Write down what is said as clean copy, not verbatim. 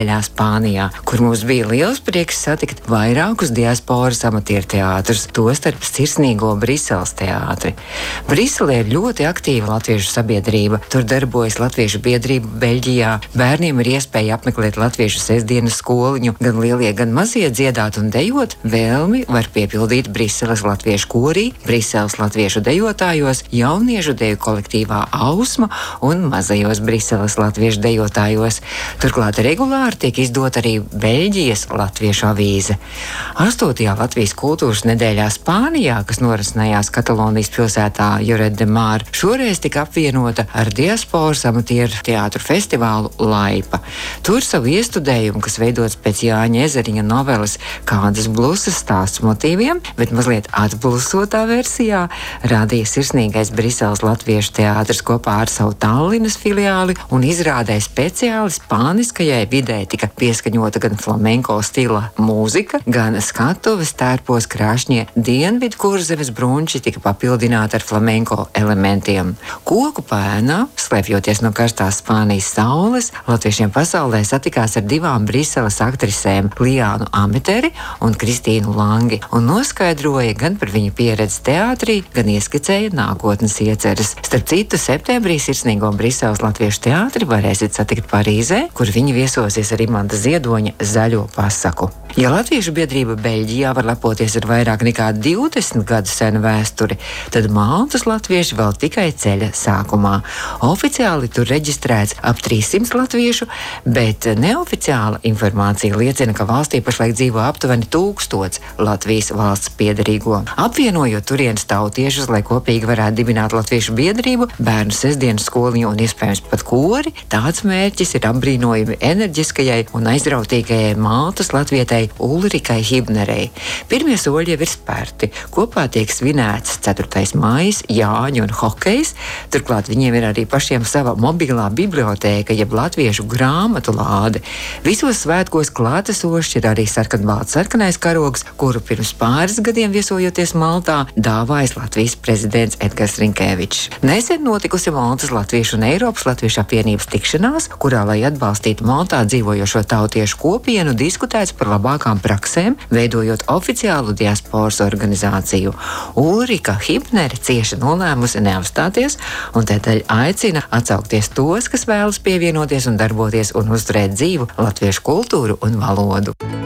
Spānijā, kur mums bija liels prieks satikt vairākus diasporas amatieru teātrus, tostarp sirsnīgo Briseles teātri. Briselē ir ļoti aktīva latviešu sabiedrība. Tur darbojas latviešu biedrība Beļģijā. Bērniem ir iespēja apmeklēt latviešu sestdienas skoliņu, gan lielie, gan mazie dziedāt un dejot. Vēlmi var piepildīt Briseles latviešu korī, Briseles latviešu dejotājos, jauniešu deju kolektīvā Ausma un mazajos Briseles latviešu dejotājos. Turklāt regulāri tiek izdota arī Beļģijas latviešu avīze. 8. Latvijas kultūras nedēļā Spānijā, kas norisinājās Katalonijas pilsētā Lloret de Mar, šoreiz tika apvienota ar diasporas amatieru teātru festivālu Laipa. Tur savu iestudējumu, kas veidots pēc Jāņa Ezeriņa noveles Kādas blusas stāsts motīviem, bet mazliet atblusotā versijā, rādīja sirsnīgais Briseles latviešu teātrs kopā ar savu Tallinas filiāli un izrādē speciāli spāniskajai vidē tika pieskaņota gan flamenko stila mūzika, gan skatuves tērpos krāšņie dienvidu Kurzemes brunči tika papildināti ar flamenko elementiem. Koku pēnā, slēpjoties no karstās Spānijas saules, latviešiem pasaulē satikās ar divām Briseles aktrisēm Liānu Ameteri un Kristīnu Langi un noskaidroja gan par viņu pieredzi teātrī, gan ieskicēja nākotnes ieceres. Starp citu, septembrī sirsnīgo Briseles latviešu teātri varēsiet satikt Parīzē, kur viņi viesosies ar Imanta Ziedoņa Zaļo pasaku. Ja latviešu biedrība Beļģijā var lepoties ar vairāk nekā 20 gadu senu vēsturi, tad Maltas latvieši vēl tikai ceļa sākumā. Oficiāli tur reģistrēts ap 300 latviešu, bet neoficiāla informācija liecina, ka valstī pašlaik dzīvo aptuveni 1000 Latvijas valsts piederīgo. Apvienojot turienes tautiešus, lai kopīgi varētu dibināt latviešu biedrību, bērnu sestdienas skoliņu un iespējams pat kori, tāds mērķis ir apbrīnojami enerģiskajai un aizrautīgajai Maltas latvietei Ulrikai Hibnerei. Pirmie soļi jau ir spērti. Kopā tiek svinēts 4. maijs, Jāņu un hokejs. Turklāt viņiem ir arī pašiem sava mobilā bibliotēka, jeb latviešu grāmatu lāde. Visos svētkos klātesošs ir arī sarkanbalts sarkanais karogs, kuru pirms pāris gadiem viesojoties Maltā dāvājis Latvijas prezidents Edgars Rinkēvičs. Nesen notikusi Maltas latviešu un Eiropas latviešu apvienības tikšanās, kurā, lai atbalstītu Maltā dzīvojošo tautiešu kopienu, diskutēts par labākām praksēm, veidojot oficiālu diasporas organizāciju. Ulrika Hibnere cieši nolēmusi neapstāties un tādēļ aicina atsaukties tos, kas vēlas pievienoties un darboties un uzturēt dzīvu latviešu kultūru un valodu.